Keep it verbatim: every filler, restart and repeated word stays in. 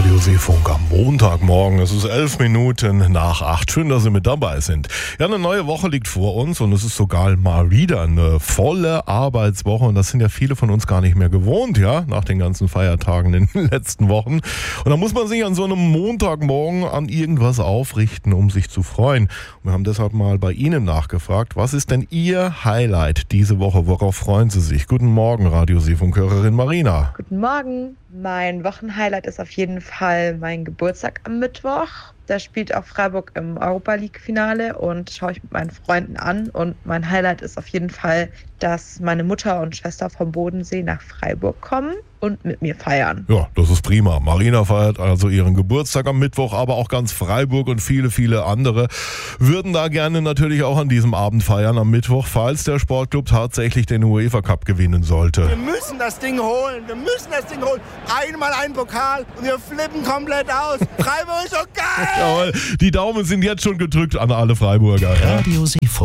Radio Seefunk am Montagmorgen. Es ist elf Minuten nach acht. Schön, dass Sie mit dabei sind. Ja, eine neue Woche liegt vor uns und es ist sogar mal wieder eine volle Arbeitswoche. Und das sind ja viele von uns gar nicht mehr gewohnt, ja, nach den ganzen Feiertagen in den letzten Wochen. Und da muss man sich an so einem Montagmorgen an irgendwas aufrichten, um sich zu freuen. Und wir haben deshalb mal bei Ihnen nachgefragt, was ist denn Ihr Highlight diese Woche? Worauf freuen Sie sich? Guten Morgen, Radio Seefunk-Hörerin Marina. Guten Morgen. Mein Wochenhighlight ist auf jeden Fall mein Geburtstag am Mittwoch. Da spielt auch Freiburg im Europa-League-Finale und schaue ich mit meinen Freunden an. Und mein Highlight ist auf jeden Fall, dass meine Mutter und Schwester vom Bodensee nach Freiburg kommen und mit mir feiern. Ja, das ist prima. Marina feiert also ihren Geburtstag am Mittwoch, aber auch ganz Freiburg und viele, viele andere würden da gerne natürlich auch an diesem Abend feiern am Mittwoch, falls der Sportclub tatsächlich den UEFA Cup gewinnen sollte. Wir müssen das Ding holen, wir müssen das Ding holen. Einmal ein Pokal und wir flippen komplett aus. Freiburg ist so geil! Jawohl, die Daumen sind jetzt schon gedrückt an alle Freiburger. Radio Seefunk.